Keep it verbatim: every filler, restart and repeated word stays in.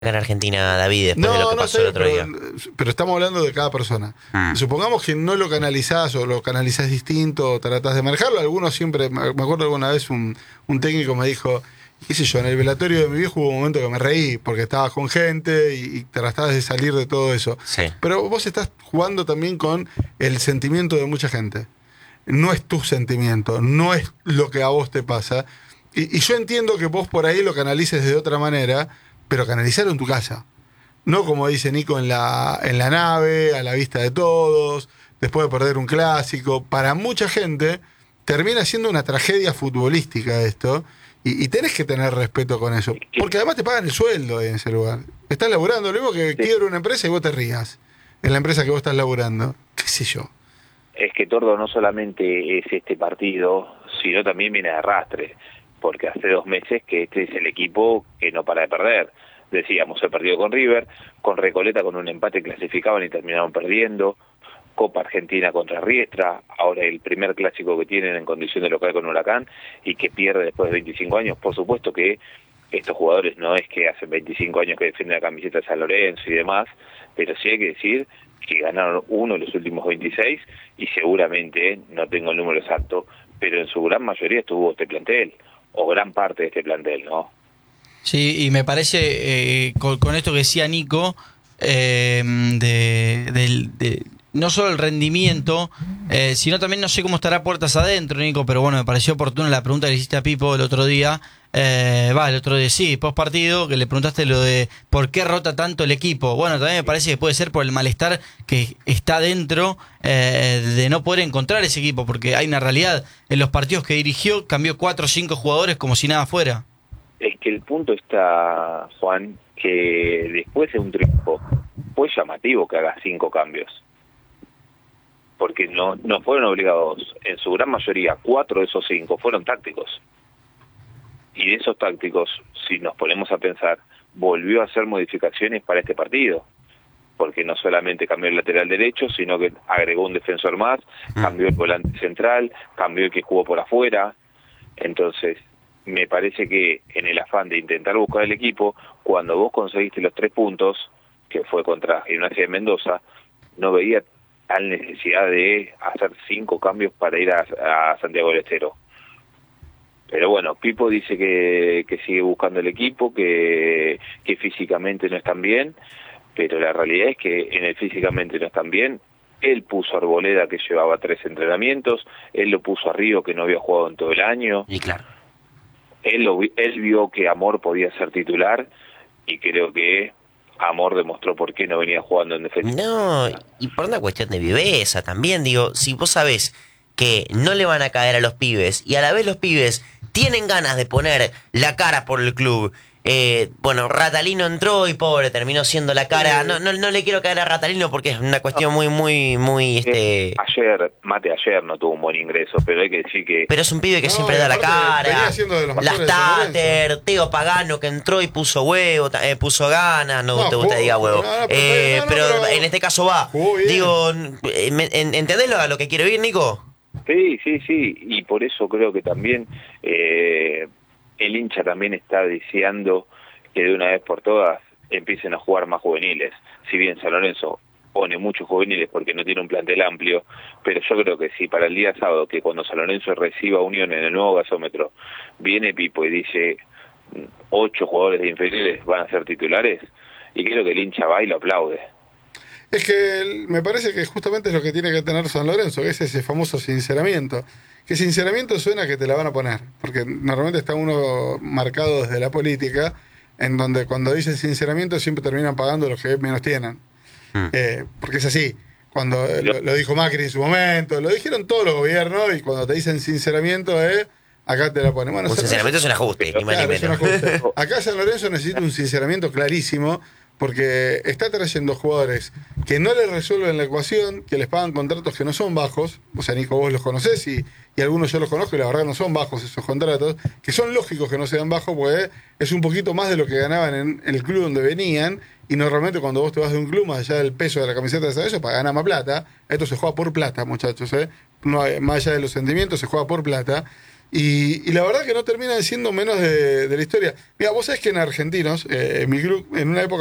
en Argentina, David, después No, de lo que no pasó sé, el otro pero, día. pero estamos hablando de cada persona. Mm. Supongamos que no lo canalizás o lo canalizás distinto, o tratás de manejarlo. Algunos siempre, me me acuerdo alguna vez un, un técnico me dijo, qué sé yo, en el velatorio de mi viejo hubo un momento que me reí porque estabas con gente y, y tratabas de salir de todo eso. Sí. Pero vos estás jugando también con el sentimiento de mucha gente. No es tu sentimiento, no es lo que a vos te pasa. Y, y yo entiendo que vos por ahí lo canalices de otra manera, pero canalizarlo en tu casa. No como dice Nico en la, en la nave, a la vista de todos, después de perder un clásico. Para mucha gente termina siendo una tragedia futbolística esto, y, y tenés que tener respeto con eso. Porque además te pagan el sueldo en ese lugar. Estás laburando, lo mismo que quiebra una empresa y vos te rías en la empresa que vos estás laburando. ¿Qué sé yo? Es que Tordo no solamente es este partido, sino también viene de arrastre, porque hace dos meses que este es el equipo que no para de perder. Decíamos, el partido con River, con Recoleta con un empate clasificaban y terminaron perdiendo, Copa Argentina contra Riestra, ahora el primer clásico que tienen en condición de local con Huracán y que pierde después de veinticinco años. Por supuesto que estos jugadores no es que hacen veinticinco años que defienden la camiseta de San Lorenzo y demás, pero sí hay que decir que ganaron uno de los últimos veintiséis y seguramente, no tengo el número exacto, pero en su gran mayoría estuvo este plantel, o gran parte de este plantel, ¿no? Sí, y me parece, eh, con, con esto que decía Nico, eh, de, del- de- no solo el rendimiento, eh, sino también no sé cómo estará puertas adentro, Nico, pero bueno, me pareció oportuna la pregunta que le hiciste a Pipo el otro día. Eh, va, el otro día sí, post partido, que le preguntaste lo de por qué rota tanto el equipo. Bueno, también me parece que puede ser por el malestar que está dentro eh, de no poder encontrar ese equipo, porque hay una realidad. En los partidos que dirigió, cambió cuatro o cinco jugadores como si nada fuera. Es que el punto está, Juan, que después de un triunfo fue llamativo que haga cinco cambios. Porque no, no fueron obligados. En su gran mayoría, cuatro de esos cinco fueron tácticos. Y de esos tácticos, si nos ponemos a pensar, volvió a hacer modificaciones para este partido. Porque no solamente cambió el lateral derecho, sino que agregó un defensor más, cambió el volante central, cambió el que jugó por afuera. Entonces, me parece que en el afán de intentar buscar el equipo, cuando vos conseguiste los tres puntos, que fue contra Gimnasia de Mendoza, no veía tal necesidad de hacer cinco cambios para ir a, a Santiago del Estero. Pero bueno, Pipo dice que, que sigue buscando el equipo, que, que físicamente no están bien, pero la realidad es que en el físicamente no están bien. Él puso a Arboleda, que llevaba tres entrenamientos, él lo puso a Río, que no había jugado en todo el año. Y claro. Él, lo, vi- él vio que Amor podía ser titular y creo que Amor demostró por qué no venía jugando en defensa. No, y por una cuestión de viveza también, digo, si vos sabés que no le van a caer a los pibes y a la vez los pibes tienen ganas de poner la cara por el club. Eh, bueno, Ratalino entró y pobre, terminó siendo la cara. No, no, no le quiero caer a Ratalino porque es una cuestión muy, muy, muy, este... Ayer, Mate ayer no tuvo un buen ingreso, pero hay que decir que... Pero es un pibe que No, siempre y da la aparte venía cara. siendo de los Las mejores de San Lorenzo. Tater, Teo Pagano que entró y puso huevo, ta- eh, puso ganas, no, No, te gusta jugó- diga huevo. no, no, pero- Eh, no, no, pero, pero en este caso va. jugó bien. Digo, eh, me- en- ¿entendés lo, a lo que quiero ir, Nico? Sí, sí, sí, y por eso creo que también eh, el hincha también está deseando que de una vez por todas empiecen a jugar más juveniles. Si bien San Lorenzo pone muchos juveniles porque no tiene un plantel amplio, pero yo creo que sí, para el día sábado, que cuando San Lorenzo reciba a Unión en el nuevo gasómetro, viene Pipo y dice ocho jugadores de inferiores van a ser titulares, y creo que el hincha va y lo aplaude. Es que el- me parece que justamente es lo que tiene que tener San Lorenzo, que es ese famoso sinceramiento. Que sinceramiento suena que te la van a poner, porque normalmente está uno marcado desde la política, en donde cuando dicen sinceramiento siempre terminan pagando los que menos tienen. Mm. Eh, porque es así. Cuando eh, lo, lo dijo Macri en su momento, lo dijeron todos los gobiernos, y cuando te dicen sinceramiento, eh, acá te la ponen. Bueno, Un San sinceramiento es un ajuste, ni más ni Claro, es un menos. ajuste. Acá San Lorenzo necesita un sinceramiento clarísimo, porque está trayendo jugadores que no le resuelven la ecuación, que les pagan contratos que no son bajos. O sea, Nico, vos los conocés y, y algunos yo los conozco y la verdad no son bajos esos contratos, que son lógicos que no sean bajos porque es un poquito más de lo que ganaban en, en el club donde venían, y normalmente cuando vos te vas de un club, más allá del peso de la camiseta de San Lorenzo, para ganar más plata. Esto se juega por plata, muchachos, ¿eh? No hay- más allá de los sentimientos, se juega por plata. Y, y la verdad que no terminan siendo menos de, de la historia. Mira, vos sabés que en Argentinos, eh, en mi club, en una época